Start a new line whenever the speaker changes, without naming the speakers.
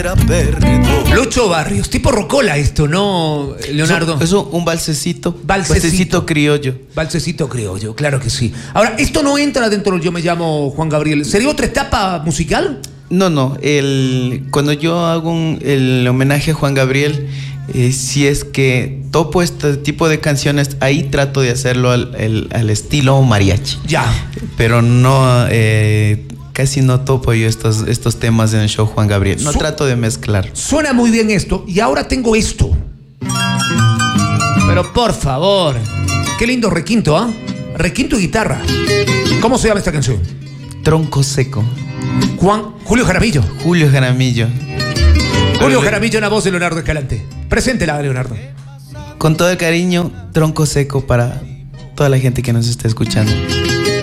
tendrá perdón.
Lucho Barrios, tipo rocola esto, ¿no, Leonardo?
Eso, un valsecito.
Valsecito
criollo.
Valsecito criollo, claro que sí. Ahora, esto no entra dentro del Yo me llamo Juan Gabriel. ¿Sería otra etapa musical?
No. Cuando yo hago el homenaje a Juan Gabriel, si es que topo este tipo de canciones, ahí trato de hacerlo al estilo mariachi.
Ya.
Pero no, casi no topo yo estos temas en el show Juan Gabriel. No trato de mezclar.
Suena muy bien esto. Y ahora tengo esto. Pero por favor, qué lindo requinto, ¿ah? Requinto y guitarra. ¿Cómo se llama esta canción?
Tronco Seco.
Julio Jaramillo.
Julio Jaramillo.
Julio Jaramillo en la voz de Leonardo Escalante. Preséntela, Leonardo.
Con todo el cariño, Tronco Seco para toda la gente que nos está escuchando.